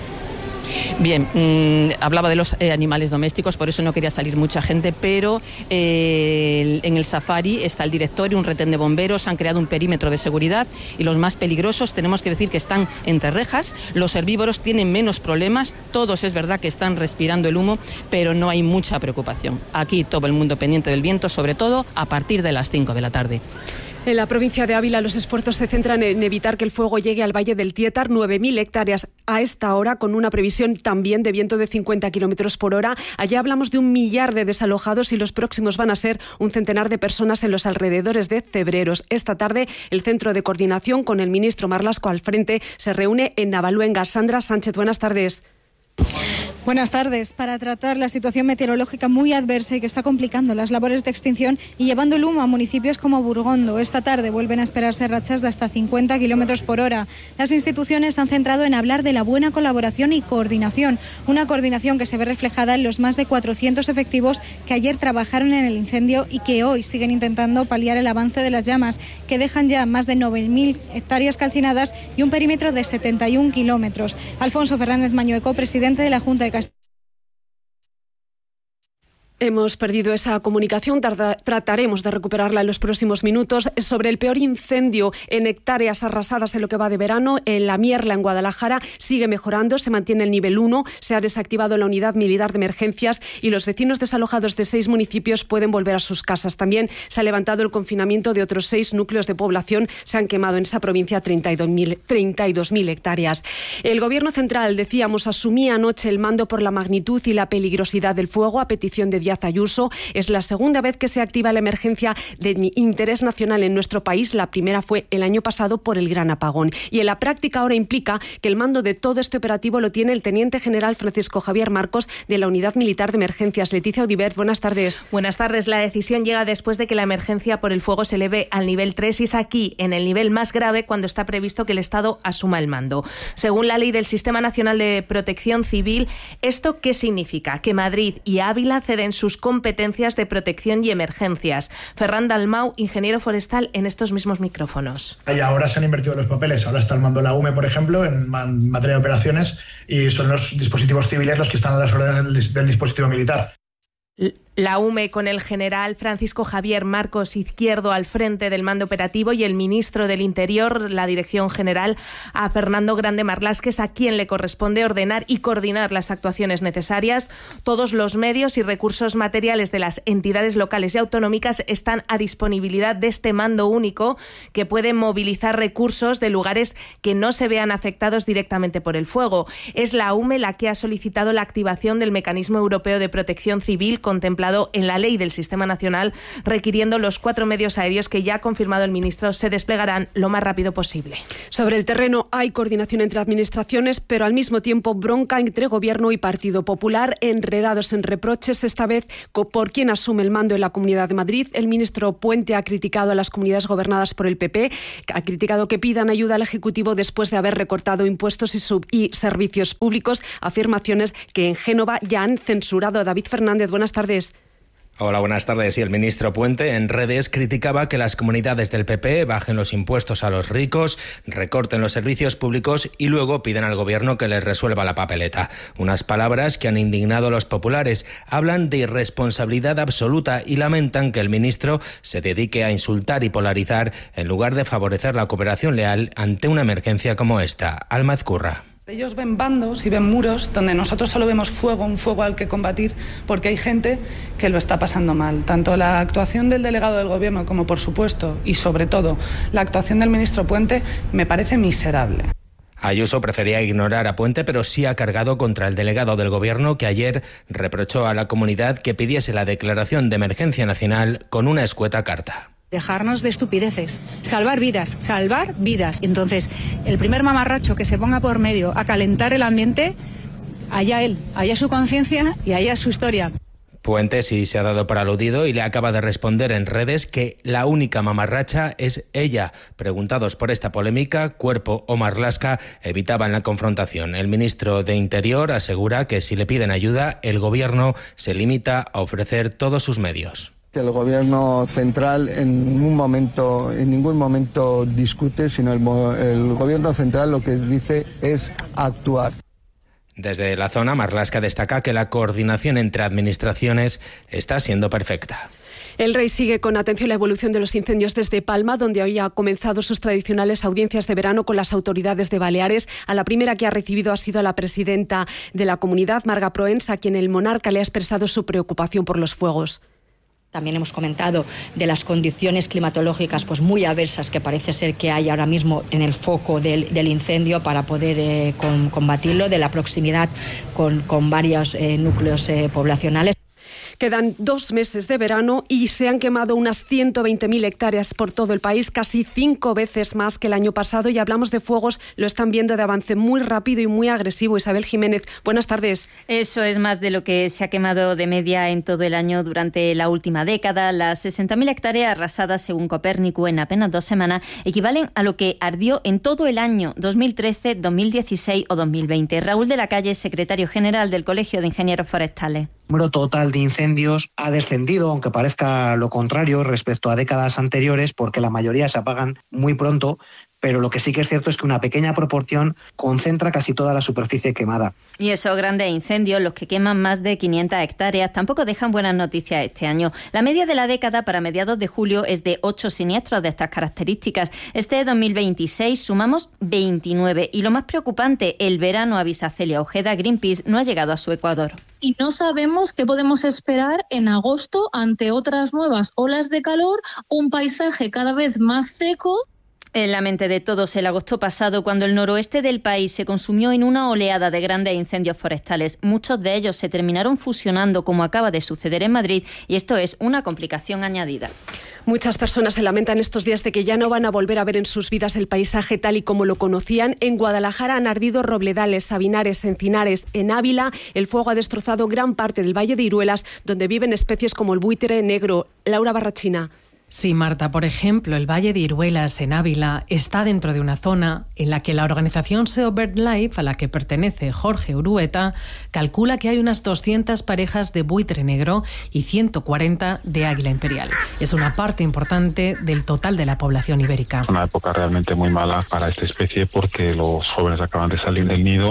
Bien, mmm, hablaba de los eh, animales domésticos, por eso no quería salir mucha gente, pero eh, el, en el safari está el director y un retén de bomberos, han creado un perímetro de seguridad y los más peligrosos tenemos que decir que están entre rejas. Los herbívoros tienen menos problemas, todos es verdad que están respirando el humo, pero no hay mucha preocupación. Aquí todo el mundo pendiente del viento, sobre todo a partir de las cinco de la tarde.
En la provincia de Ávila los esfuerzos se centran en evitar que el fuego llegue al Valle del Tietar, nueve mil hectáreas a esta hora, con una previsión también de viento de cincuenta kilómetros por hora. Allá hablamos de un millar de desalojados y los próximos van a ser un centenar de personas en los alrededores de Cebreros. Esta tarde el Centro de Coordinación, con el ministro Marlaska al frente, se reúne en Navaluenga. Sandra Sánchez, buenas tardes.
Buenas tardes. Para tratar la situación meteorológica muy adversa y que está complicando las labores de extinción y llevando el humo a municipios como Burgondo. Esta tarde vuelven a esperarse rachas de hasta cincuenta kilómetros por hora. Las instituciones se han centrado en hablar de la buena colaboración y coordinación. Una coordinación que se ve reflejada en los más de cuatrocientos efectivos que ayer trabajaron en el incendio y que hoy siguen intentando paliar el avance de las llamas, que dejan ya más de nueve mil hectáreas calcinadas y un perímetro de setenta y un kilómetros. Alfonso Fernández Mañueco, presidente de la Junta de Castilla.
Hemos perdido esa comunicación, tarda, trataremos de recuperarla en los próximos minutos. Sobre el peor incendio en hectáreas arrasadas en lo que va de verano, en La Mierla, en Guadalajara, sigue mejorando, se mantiene el nivel uno, se ha desactivado la unidad militar de emergencias y los vecinos desalojados de seis municipios pueden volver a sus casas. También se ha levantado el confinamiento de otros seis núcleos de población, se han quemado en esa provincia treinta y dos mil hectáreas. El Gobierno central, decíamos, asumía anoche el mando por la magnitud y la peligrosidad del fuego a petición de Díaz Ayuso. Es la segunda vez que se activa la emergencia de interés nacional en nuestro país. La primera fue el año pasado por el gran apagón. Y en la práctica ahora implica que el mando de todo este operativo lo tiene el teniente general Francisco Javier Marcos de la Unidad Militar de Emergencias. Leticia Audibert, buenas tardes.
Buenas tardes. La decisión llega después de que la emergencia por el fuego se eleve al nivel tres y es aquí, en el nivel más grave, cuando está previsto que el Estado asuma el mando. Según la ley del Sistema Nacional de Protección Civil, ¿esto qué significa? Que Madrid y Ávila ceden sus competencias de protección y emergencias. Ferran Dalmau, ingeniero forestal, en estos mismos micrófonos.
Y ahora se han invertido los papeles. Ahora está el mando de la U M E, por ejemplo, en materia de operaciones, y son los dispositivos civiles los que están a las órdenes del dispositivo militar.
La U M E con el general Francisco Javier Marcos Izquierdo al frente del mando operativo y el ministro del Interior, la Dirección General, a Fernando Grande Marlaska, a quien le corresponde ordenar y coordinar las actuaciones necesarias. Todos los medios y recursos materiales de las entidades locales y autonómicas están a disponibilidad de este mando único, que puede movilizar recursos de lugares que no se vean afectados directamente por el fuego. Es la U M E la que ha solicitado la activación del Mecanismo Europeo de Protección Civil contemplado en la ley del Sistema Nacional, requiriendo los cuatro medios aéreos que ya ha confirmado el ministro se desplegarán lo más rápido posible.
Sobre el terreno hay coordinación entre administraciones, pero al mismo tiempo bronca entre Gobierno y Partido Popular, enredados en reproches, esta vez por quien asume el mando en la Comunidad de Madrid. El ministro Puente ha criticado a las comunidades gobernadas por el P P, ha criticado que pidan ayuda al Ejecutivo después de haber recortado impuestos y, sub- y servicios públicos, afirmaciones que en Génova ya han censurado. David Fernández, buenas tardes.
Hola, buenas tardes. Y el ministro Puente en redes criticaba que las comunidades del P P bajen los impuestos a los ricos, recorten los servicios públicos y luego piden al gobierno que les resuelva la papeleta. Unas palabras que han indignado a los populares. Hablan de irresponsabilidad absoluta y lamentan que el ministro se dedique a insultar y polarizar en lugar de favorecer la cooperación leal ante una emergencia como esta. Alma Ezcurra.
Ellos ven bandos y ven muros donde nosotros solo vemos fuego, un fuego al que combatir, porque hay gente que lo está pasando mal. Tanto la actuación del delegado del Gobierno como, por supuesto, y sobre todo, la actuación del ministro Puente me parece miserable.
Ayuso prefería ignorar a Puente, pero sí ha cargado contra el delegado del Gobierno, que ayer reprochó a la comunidad que pidiese la declaración de emergencia nacional con una escueta carta.
Dejarnos de estupideces, salvar vidas, salvar vidas. Entonces, el primer mamarracho que se ponga por medio a calentar el ambiente, allá él, allá su conciencia y allá su historia.
Puente sí se ha dado por aludido y le acaba de responder en redes que la única mamarracha es ella. Preguntados por esta polémica, Cuerpo o Marlaska evitaban la confrontación. El ministro de Interior asegura que si le piden ayuda, el Gobierno se limita a ofrecer todos sus medios.
Que el Gobierno central en ningún momento, en ningún momento discute, sino el, el Gobierno central lo que dice es actuar.
Desde la zona, Marlaska destaca que la coordinación entre administraciones está siendo perfecta.
El Rey sigue con atención la evolución de los incendios desde Palma, donde hoy ha comenzado sus tradicionales audiencias de verano con las autoridades de Baleares. A la primera que ha recibido ha sido a la presidenta de la comunidad, Marga Proens, a quien el monarca le ha expresado su preocupación por los fuegos.
También hemos comentado de las condiciones climatológicas pues muy adversas que parece ser que hay ahora mismo en el foco del, del incendio para poder eh, con, combatirlo, de la proximidad con, con varios eh, núcleos eh, poblacionales.
Quedan dos meses de verano y se han quemado unas ciento veinte mil hectáreas por todo el país, casi cinco veces más que el año pasado. Y hablamos de fuegos, lo están viendo de avance muy rápido y muy agresivo. Isabel Jiménez, buenas tardes.
Eso es más de lo que se ha quemado de media en todo el año durante la última década. Las sesenta mil hectáreas arrasadas, según Copérnico, en apenas dos semanas, equivalen a lo que ardió en todo el año dos mil trece, dos mil dieciséis o dos mil veinte. Raúl de la Calle, secretario general del Colegio de Ingenieros Forestales.
El número total de incendios ha descendido, aunque parezca lo contrario respecto a décadas anteriores, porque la mayoría se apagan muy pronto, pero lo que sí que es cierto es que una pequeña proporción concentra casi toda la superficie quemada.
Y esos grandes incendios, los que queman más de quinientas hectáreas, tampoco dejan buenas noticias este año. La media de la década para mediados de julio es de ocho siniestros de estas características. Este dos mil veintiséis sumamos veintinueve. Y lo más preocupante, el verano, avisa Celia Ojeda, Greenpeace no ha llegado a su ecuador.
Y no sabemos qué podemos esperar en agosto ante otras nuevas olas de calor, un paisaje cada vez más seco.
En la mente de todos, el agosto pasado, cuando el noroeste del país se consumió en una oleada de grandes incendios forestales. Muchos de ellos se terminaron fusionando, como acaba de suceder en Madrid, y esto es una complicación añadida.
Muchas personas se lamentan estos días de que ya no van a volver a ver en sus vidas el paisaje tal y como lo conocían. En Guadalajara han ardido robledales, sabinares, encinares. En Ávila, el fuego ha destrozado gran parte del Valle de Iruelas, donde viven especies como el buitre negro. Laura Barrachina.
Sí, Marta, por ejemplo, el Valle de Iruelas, en Ávila, está dentro de una zona en la que la organización SEO BirdLife, a la que pertenece Jorge Urueta, calcula que hay unas doscientas parejas de buitre negro y ciento cuarenta de águila imperial. Es una parte importante del total de la población ibérica.
Una época realmente muy mala para esta especie porque los jóvenes acaban de salir del nido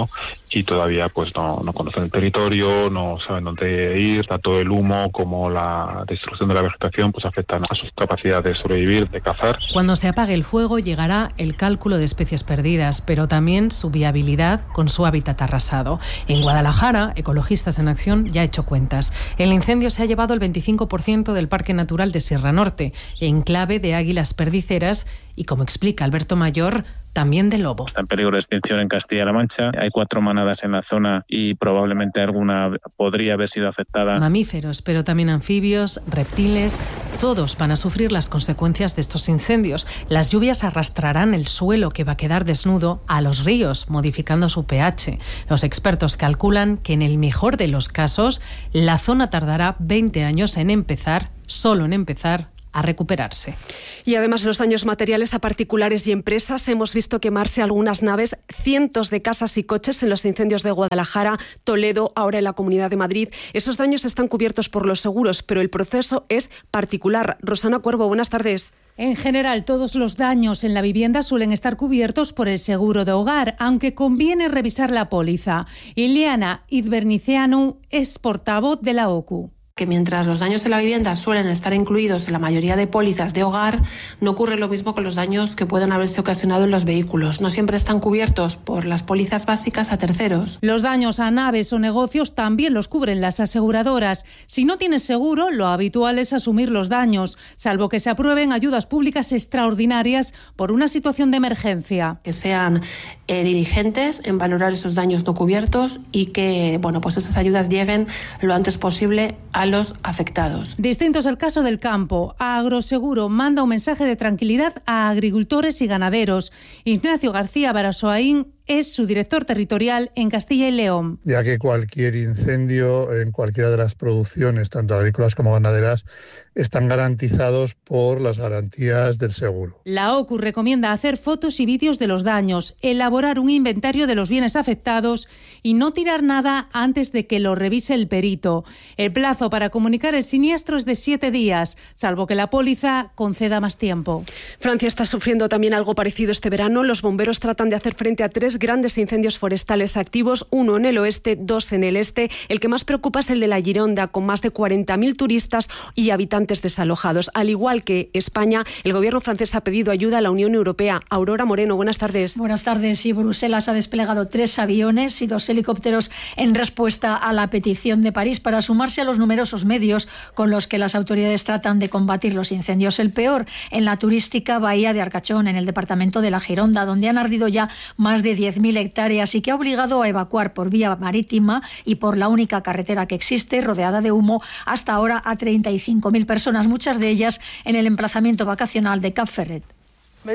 y todavía pues no, no conocen el territorio, no saben dónde ir, tanto el humo como la destrucción de la vegetación pues afectan a su capacidad de sobrevivir, de cazar.
Cuando se apague el fuego llegará el cálculo de especies perdidas, pero también su viabilidad con su hábitat arrasado. En Guadalajara, Ecologistas en Acción ya ha hecho cuentas. El incendio se ha llevado el veinticinco por ciento del Parque Natural de Sierra Norte, enclave de águilas perdiceras y, como explica Alberto Mayor, también de lobo.
Está en peligro de extinción en Castilla-La Mancha. Hay cuatro manadas en la zona y probablemente alguna podría haber sido afectada.
Mamíferos, pero también anfibios, reptiles, todos van a sufrir las consecuencias de estos incendios. Las lluvias arrastrarán el suelo que va a quedar desnudo a los ríos, modificando su pH. Los expertos calculan que en el mejor de los casos, la zona tardará veinte años en empezar, solo en empezar, a recuperarse.
Y además los daños materiales a particulares y empresas. Hemos visto quemarse algunas naves, cientos de casas y coches en los incendios de Guadalajara, Toledo, ahora en la Comunidad de Madrid. Esos daños están cubiertos por los seguros, pero el proceso es particular. Rosana Cuervo, buenas tardes.
En general, todos los daños en la vivienda suelen estar cubiertos por el seguro de hogar, aunque conviene revisar la póliza. Ileana Izbernicianu es portavoz de la O C U.
Que mientras los daños en la vivienda suelen estar incluidos en la mayoría de pólizas de hogar, no ocurre lo mismo con los daños que pueden haberse ocasionado en los vehículos. No siempre están cubiertos por las pólizas básicas a terceros.
Los daños a naves o negocios también los cubren las aseguradoras. Si no tienes seguro, lo habitual es asumir los daños, salvo que se aprueben ayudas públicas extraordinarias por una situación de emergencia.
Que sean eh, diligentes en valorar esos daños no cubiertos y que, bueno, pues esas ayudas lleguen lo antes posible a los afectados.
Distinto es el caso del campo. Agroseguro manda un mensaje de tranquilidad a agricultores y ganaderos. Ignacio García Barasoaín es su director territorial en Castilla y León.
Ya que cualquier incendio en cualquiera de las producciones, tanto agrícolas como ganaderas, están garantizados por las garantías del seguro.
La O C U recomienda hacer fotos y vídeos de los daños, elaborar un inventario de los bienes afectados y no tirar nada antes de que lo revise el perito. El plazo para comunicar el siniestro es de siete días, salvo que la póliza conceda más tiempo.
Francia está sufriendo también algo parecido este verano. Los bomberos tratan de hacer frente a tres grandes incendios forestales activos, uno en el oeste, dos en el este. El que más preocupa es el de la Gironda, con más de cuarenta mil turistas y habitantes desalojados. Al igual que España, el gobierno francés ha pedido ayuda a la Unión Europea. Aurora Moreno, buenas tardes.
Buenas tardes. Sí, Bruselas ha desplegado tres aviones y dos helicópteros en respuesta a la petición de París para sumarse a los numerosos medios con los que las autoridades tratan de combatir los incendios. El peor en la turística bahía de Arcachón, en el departamento de la Gironda, donde han ardido ya más de diez mil hectáreas y que ha obligado a evacuar por vía marítima y por la única carretera que existe, rodeada de humo, hasta ahora a treinta y cinco mil personas, muchas de ellas en el emplazamiento vacacional de Cap Ferret. Me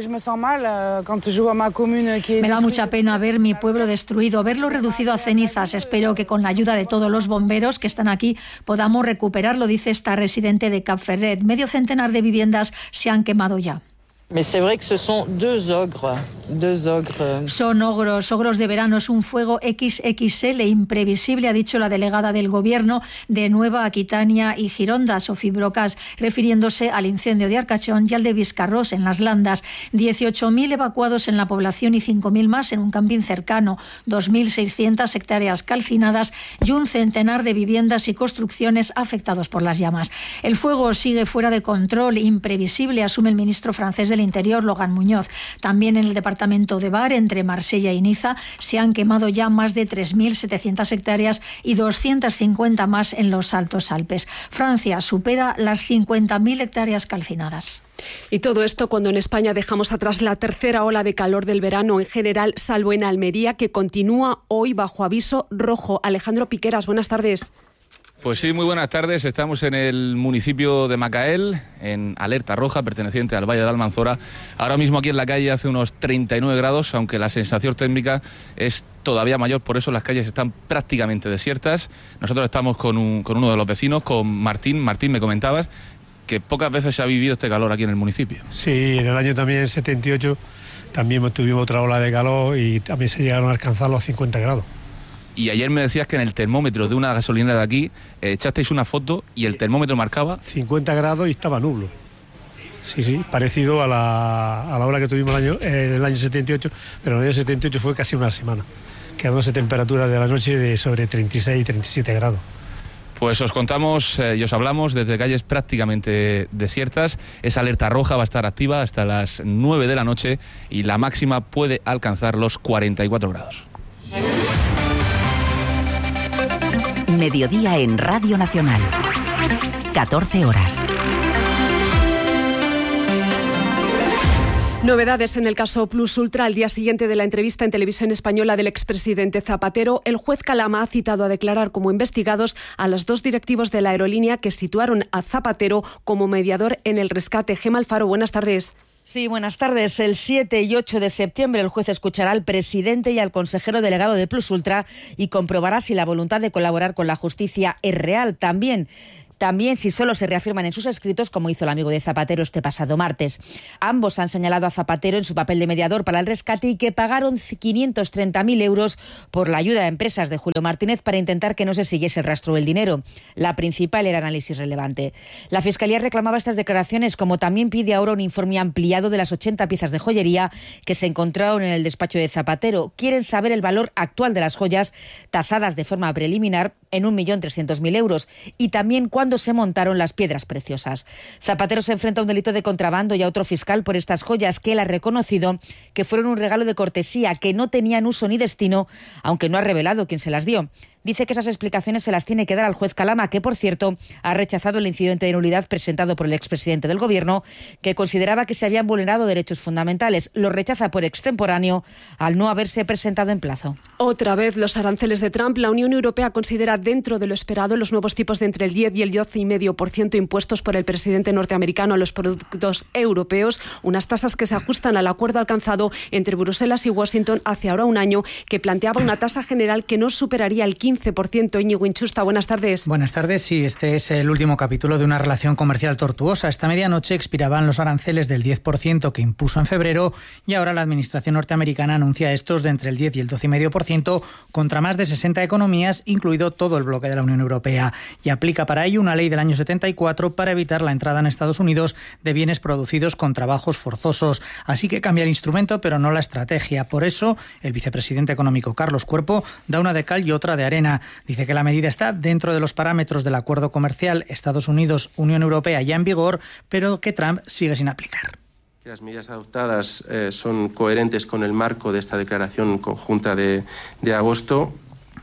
da mucha pena ver mi pueblo destruido, verlo reducido a cenizas. Espero que con la ayuda de todos los bomberos que están aquí podamos recuperarlo, dice esta residente de Cap Ferret. Medio centenar de viviendas se han quemado ya.
Mais c'est vrai que ce sont deux ogres, deux ogres.
Son ogros, ogros de verano. Es un fuego equis equis ele imprevisible, ha dicho la delegada del Gobierno de Nueva Aquitania y Gironda, Sofía Brocas, refiriéndose al incendio de Arcachón y al de Viscarrós, en las Landas. dieciocho mil evacuados en la población y cinco mil más en un camping cercano, dos mil seiscientas hectáreas calcinadas y un centenar de viviendas y construcciones afectados por las llamas. El fuego sigue fuera de control, imprevisible, asume el ministro francés del Interior, Logan Muñoz. También en el departamento de Var, entre Marsella y Niza, se han quemado ya más de tres mil setecientas hectáreas y doscientas cincuenta más en los Altos Alpes. Francia supera las cincuenta mil hectáreas calcinadas.
Y todo esto cuando en España dejamos atrás la tercera ola de calor del verano en general, salvo en Almería, que continúa hoy bajo aviso rojo. Alejandro Piqueras, buenas tardes.
Pues sí, muy buenas tardes. Estamos en el municipio de Macael, en alerta roja, perteneciente al Valle de la Almanzora. Ahora mismo aquí en la calle hace unos treinta y nueve grados, aunque la sensación térmica es todavía mayor, por eso las calles están prácticamente desiertas. Nosotros estamos con, un, con uno de los vecinos, con Martín. Martín, me comentabas que pocas veces se ha vivido este calor aquí en el municipio.
Sí, en el año también setenta y ocho también tuvimos otra ola de calor y también se llegaron a alcanzar los cincuenta grados.
Y ayer me decías que en el termómetro de una gasolinera de aquí eh, echasteis una foto y el termómetro marcaba
cincuenta grados y estaba nublo. Sí, sí, parecido a la, a la hora que tuvimos el año, en el año setenta y ocho, pero en el año setenta y ocho fue casi una semana, quedándose temperaturas de la noche de sobre treinta y seis y treinta y siete grados.
Pues os contamos eh, y os hablamos desde calles prácticamente desiertas. Esa alerta roja va a estar activa hasta las nueve de la noche y la máxima puede alcanzar los cuarenta y cuatro grados.
Mediodía en Radio Nacional. catorce horas.
Novedades en el caso Plus Ultra. Al día siguiente de la entrevista en Televisión Española del expresidente Zapatero, el juez Calama ha citado a declarar como investigados a los dos directivos de la aerolínea que situaron a Zapatero como mediador en el rescate. Gemma Alfaro, buenas tardes.
Sí, buenas tardes. El siete y ocho de septiembre el juez escuchará al presidente y al consejero delegado de Plus Ultra y comprobará si la voluntad de colaborar con la justicia es real. También También si solo se reafirman en sus escritos, como hizo el amigo de Zapatero este pasado martes. Ambos han señalado a Zapatero en su papel de mediador para el rescate y que pagaron quinientos treinta mil euros por la ayuda a empresas de Julio Martínez para intentar que no se siguiese el rastro del dinero. La principal era análisis relevante. La Fiscalía reclamaba estas declaraciones, como también pide ahora un informe ampliado de las ochenta piezas de joyería que se encontraron en el despacho de Zapatero. Quieren saber el valor actual de las joyas tasadas de forma preliminar en un millón trescientos mil euros y también cuándo se montaron las piedras preciosas. Zapatero se enfrenta a un delito de contrabando y a otro fiscal por estas joyas que él ha reconocido que fueron un regalo de cortesía, que no tenían uso ni destino, aunque no ha revelado quién se las dio. Dice que esas explicaciones se las tiene que dar al juez Calama, que, por cierto, ha rechazado el incidente de nulidad presentado por el expresidente del Gobierno, que consideraba que se habían vulnerado derechos fundamentales. Lo rechaza por extemporáneo al no haberse presentado en plazo.
Otra vez los aranceles de Trump. La Unión Europea considera dentro de lo esperado los nuevos tipos de entre el diez y el doce coma cinco por ciento impuestos por el presidente norteamericano a los productos europeos, unas tasas que se ajustan al acuerdo alcanzado entre Bruselas y Washington hace ahora un año, que planteaba una tasa general que no superaría el quince por ciento. Íñigo Inchusta, buenas tardes.
Buenas tardes. Sí, este es el último capítulo de una relación comercial tortuosa. Esta medianoche expiraban los aranceles del diez por ciento que impuso en febrero y ahora la administración norteamericana anuncia estos de entre el diez y el doce coma cinco por ciento contra más de sesenta economías, incluido todo el bloque de la Unión Europea. Y aplica para ello una ley del año setenta y cuatro para evitar la entrada en Estados Unidos de bienes producidos con trabajos forzosos. Así que cambia el instrumento, pero no la estrategia. Por eso, el vicepresidente económico Carlos Cuerpo da una de cal y otra de arena. Dice que la medida está dentro de los parámetros del acuerdo comercial Estados Unidos-Unión Europea ya en vigor, pero que Trump sigue sin aplicar.
Que las medidas adoptadas eh, son coherentes con el marco de esta declaración conjunta de, de agosto,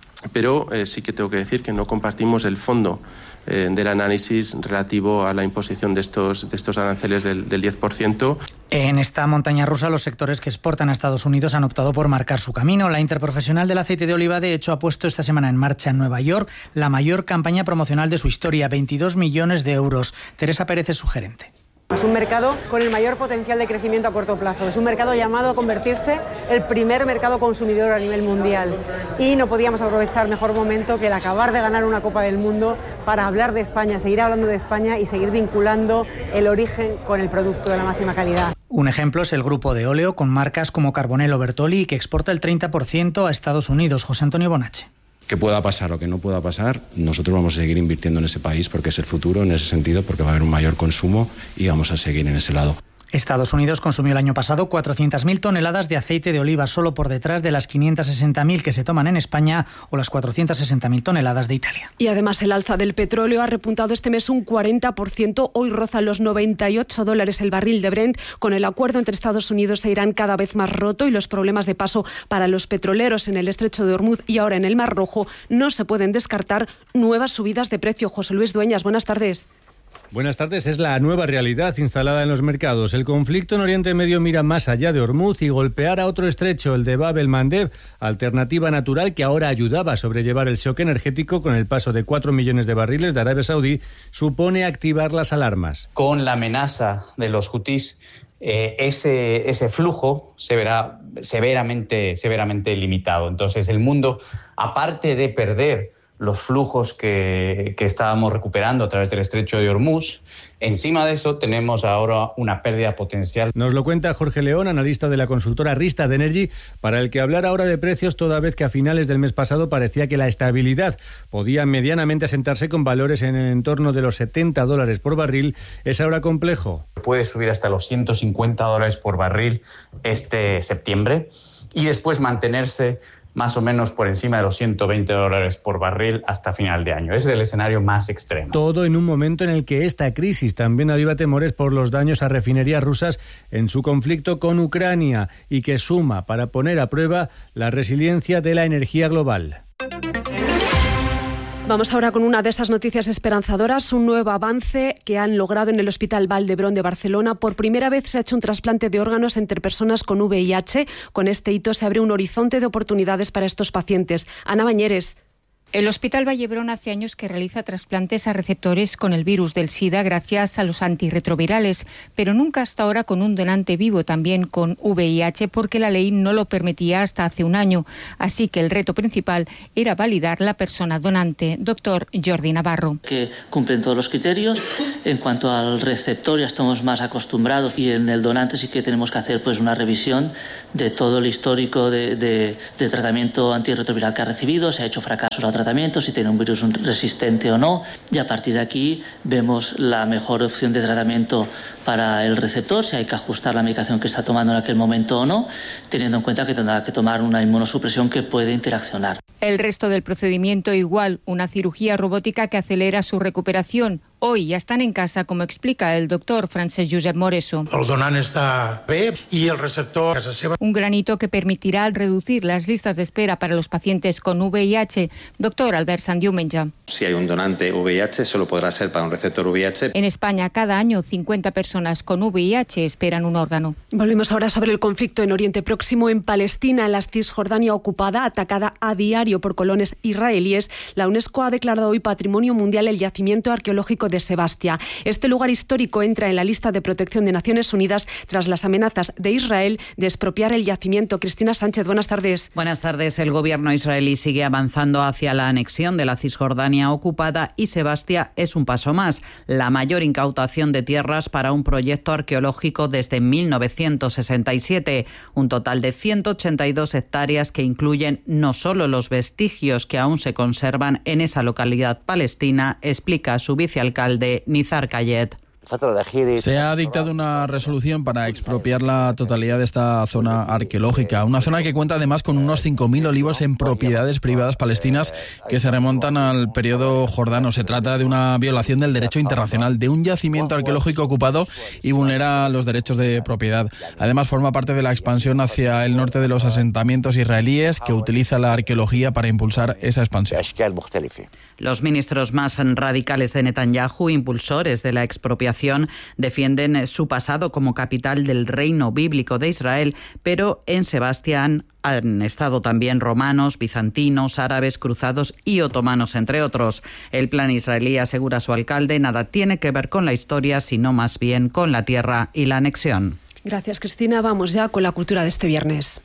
pero eh, sí que tengo que decir que no compartimos el fondo eh, del análisis relativo a la imposición de estos, de estos aranceles del, del diez por ciento.
En esta montaña rusa, los sectores que exportan a Estados Unidos han optado por marcar su camino. La Interprofesional del Aceite de Oliva, de hecho, ha puesto esta semana en marcha en Nueva York la mayor campaña promocional de su historia, veintidós millones de euros. Teresa Pérez es su gerente.
Es un mercado con el mayor potencial de crecimiento a corto plazo. Es un mercado llamado a convertirse el primer mercado consumidor a nivel mundial. Y no podíamos aprovechar mejor momento que el acabar de ganar una Copa del Mundo para hablar de España, seguir hablando de España y seguir vinculando el origen con el producto de la máxima calidad.
Un ejemplo es el grupo de óleo con marcas como Carbonell o Bertolli, que exporta el treinta por ciento a Estados Unidos. José Antonio Bonache.
Que pueda pasar o que no pueda pasar, nosotros vamos a seguir invirtiendo en ese país porque es el futuro en ese sentido, porque va a haber un mayor consumo y vamos a seguir en ese lado.
Estados Unidos consumió el año pasado cuatrocientas mil toneladas de aceite de oliva, solo por detrás de las quinientas sesenta mil que se toman en España o las cuatrocientas sesenta mil toneladas de Italia.
Y además el alza del petróleo ha repuntado este mes un cuarenta por ciento. Hoy roza los noventa y ocho dólares el barril de Brent. Con el acuerdo entre Estados Unidos e Irán cada vez más roto y los problemas de paso para los petroleros en el estrecho de Hormuz y ahora en el Mar Rojo, no se pueden descartar nuevas subidas de precio. José Luis Dueñas, buenas tardes.
Buenas tardes. Es la nueva realidad instalada en los mercados. El conflicto en Oriente Medio mira más allá de Hormuz y golpear a otro estrecho, el de Bab el-Mandeb, alternativa natural que ahora ayudaba a sobrellevar el shock energético con el paso de cuatro millones de barriles de Arabia Saudí, supone activar las alarmas.
Con la amenaza de los hutís, eh, ese, ese flujo se verá severamente, severamente limitado. Entonces el mundo, aparte de perder los flujos que, que estábamos recuperando a través del estrecho de Hormuz, encima de eso tenemos ahora una pérdida potencial.
Nos lo cuenta Jorge León, analista de la consultora Rystad Energy, para el que hablar ahora de precios toda vez que a finales del mes pasado parecía que la estabilidad podía medianamente asentarse con valores en el entorno de los setenta dólares por barril, es ahora complejo.
Puede subir hasta los ciento cincuenta dólares por barril este septiembre y después mantenerse más o menos por encima de los ciento veinte dólares por barril hasta final de año. Ese es el escenario más extremo.
Todo en un momento en el que esta crisis también aviva temores por los daños a refinerías rusas en su conflicto con Ucrania y que suma para poner a prueba la resiliencia de la energía global.
Vamos ahora con una de esas noticias esperanzadoras, un nuevo avance que han logrado en el Hospital Vall d'Hebron de Barcelona. Por primera vez se ha hecho un trasplante de órganos entre personas con V I H. Con este hito se abre un horizonte de oportunidades para estos pacientes. Ana Bañeres.
El Hospital Vall d'Hebron hace años que realiza trasplantes a receptores con el virus del SIDA gracias a los antirretrovirales, pero nunca hasta ahora con un donante vivo también con V I H porque la ley no lo permitía hasta hace un año. Así que el reto principal era validar la persona donante. Doctor Jordi Navarro.
Que cumplen todos los criterios. En cuanto al receptor ya estamos más acostumbrados y en el donante sí que tenemos que hacer pues una revisión de todo el histórico de, de, de tratamiento antirretroviral que ha recibido, si ha hecho fracaso la tratamiento, si tiene un virus resistente o no, y a partir de aquí vemos la mejor opción de tratamiento para el receptor, si hay que ajustar la medicación que está tomando en aquel momento o no, teniendo en cuenta que tendrá que tomar una inmunosupresión que puede interaccionar.
El resto del procedimiento igual, una cirugía robótica que acelera su recuperación. Hoy ya están en casa, como explica el doctor Francesc Josep Moreso.
El donant està bé i el receptor a casa seva.
Un granito que permitirá reducir las listas de espera para los pacientes con V I H. Doctor Albert Sandiumenja.
Si hay un donante V I H, solo podrá ser para un receptor V I H.
En España, cada año, cincuenta personas con V I H esperan un órgano.
Volvemos ahora sobre el conflicto en Oriente Próximo. En Palestina, en la Cisjordania ocupada, atacada a diario por colonos israelíes, la UNESCO ha declarado hoy Patrimonio Mundial el yacimiento arqueológico de Sebastia. Este lugar histórico entra en la lista de protección de Naciones Unidas tras las amenazas de Israel de expropiar el yacimiento. Cristina Sánchez, buenas tardes.
Buenas tardes. El gobierno israelí sigue avanzando hacia la anexión de la Cisjordania ocupada y Sebastia es un paso más. La mayor incautación de tierras para un proyecto arqueológico desde mil novecientos sesenta y siete. Un total de ciento ochenta y dos hectáreas que incluyen no solo los vestigios que aún se conservan en esa localidad palestina, explica su vicealcalde de Nizar Kayet.
Se ha dictado una resolución para expropiar la totalidad de esta zona arqueológica, una zona que cuenta además con unos cinco mil olivos en propiedades privadas palestinas que se remontan al periodo jordano. Se trata de una violación del derecho internacional, de un yacimiento arqueológico ocupado y vulnera los derechos de propiedad. Además, forma parte de la expansión hacia el norte de los asentamientos israelíes que utiliza la arqueología para impulsar esa expansión.
Los ministros más radicales de Netanyahu, impulsores de la expropiación, defienden su pasado como capital del reino bíblico de Israel, pero en Sebastián han estado también romanos, bizantinos, árabes, cruzados y otomanos, entre otros. El plan israelí, asegura su alcalde, nada tiene que ver con la historia, sino más bien con la tierra y la anexión.
Gracias, Cristina. Vamos ya con la cultura de este viernes.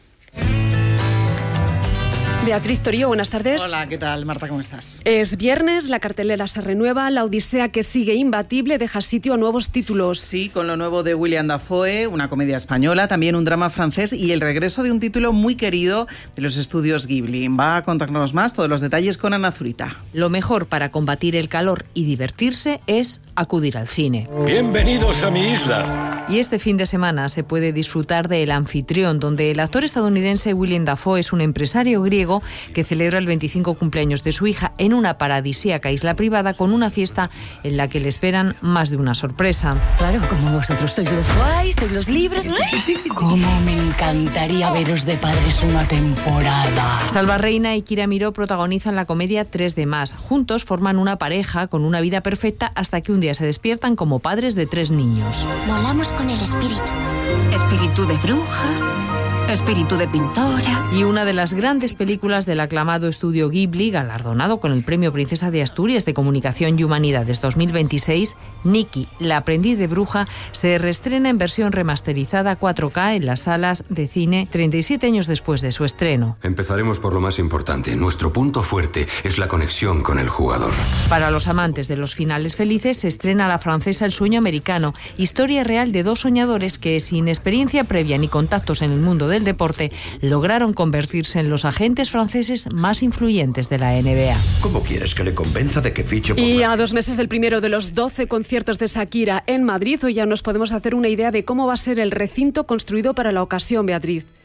Beatriz Torío, buenas tardes.
Hola, ¿qué tal, Marta? ¿Cómo estás?
Es viernes, la cartelera se renueva, la odisea que sigue imbatible deja sitio a nuevos títulos.
Sí, con lo nuevo de William Dafoe, una comedia española, también un drama francés y el regreso de un título muy querido de los estudios Ghibli. Va a contarnos más todos los detalles con Ana Zurita.
Lo mejor para combatir el calor y divertirse es acudir al cine.
Bienvenidos a mi isla.
Y este fin de semana se puede disfrutar de El anfitrión, donde el actor estadounidense William Dafoe es un empresario griego que celebra el veinticinco cumpleaños de su hija en una paradisíaca isla privada con una fiesta en la que le esperan más de una sorpresa.
Claro, como vosotros sois los guays, sois los libres. Cómo me encantaría veros de padres una temporada.
Salva Reina y Kira Miró protagonizan la comedia tres de más. Juntos forman una pareja con una vida perfecta hasta que un día se despiertan como padres de tres niños.
Volamos con el espíritu. Espíritu de bruja, espíritu de pintora.
Y una de las grandes películas del aclamado estudio Ghibli, galardonado con el Premio Princesa de Asturias de Comunicación y Humanidades dos mil veintiséis, Nikki, la aprendiz de bruja, se reestrena en versión remasterizada cuatro K en las salas de cine treinta y siete años después de su estreno.
Empezaremos por lo más importante. Nuestro punto fuerte es la conexión con el jugador.
Para los amantes de los finales felices, se estrena la francesa El sueño americano, historia real de dos soñadores que, sin experiencia previa ni contactos en el mundo del deporte, lograron convertirse en los agentes franceses más influyentes de la N B A.
¿Cómo quieres que le convenza de que fiche por
Y
la...
a dos meses del primero de los doce conciertos de Shakira en Madrid, hoy ya nos podemos hacer una idea de cómo va a ser el recinto construido para la ocasión, Beatriz.